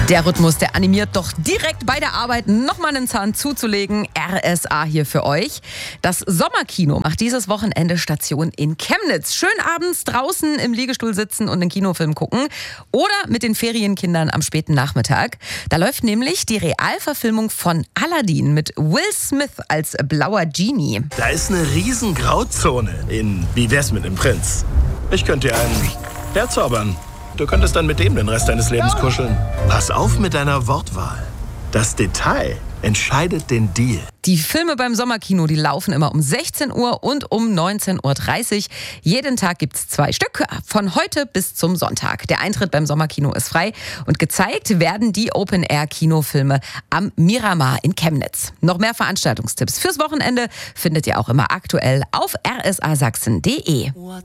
Der Rhythmus, der animiert doch direkt bei der Arbeit nochmal einen Zahn zuzulegen. RSA hier für euch. Das Sommerkino macht dieses Wochenende Station in Chemnitz. Schön abends draußen im Liegestuhl sitzen und einen Kinofilm gucken. Oder mit den Ferienkindern am späten Nachmittag. Da läuft nämlich die Realverfilmung von Aladdin mit Will Smith als blauer Genie. Da ist eine riesen Grauzone in Wie wär's mit dem Prinz? Ich könnte dir einen herzaubern. Du könntest dann mit dem den Rest deines Lebens kuscheln. Pass auf mit deiner Wortwahl. Das Detail entscheidet den Deal. Die Filme beim Sommerkino, die laufen immer um 16 Uhr und um 19.30 Uhr. Jeden Tag gibt's 2 Stück, von heute bis zum Sonntag. Der Eintritt beim Sommerkino ist frei und gezeigt werden die Open-Air-Kinofilme am Miramar in Chemnitz. Noch mehr Veranstaltungstipps fürs Wochenende findet ihr auch immer aktuell auf rsasachsen.de.